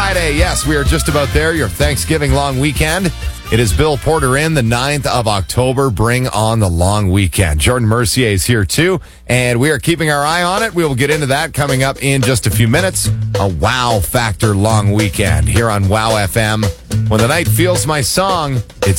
Friday. Yes, we are just about there. Your Thanksgiving long weekend. It is Bill Porter in the 9th of October. Bring on the long weekend. Jordan Mercier is here too, and we are keeping our eye on it. We will get into that coming up in just a few minutes. A wow factor long weekend here on Wow FM. When the night feels my song, it's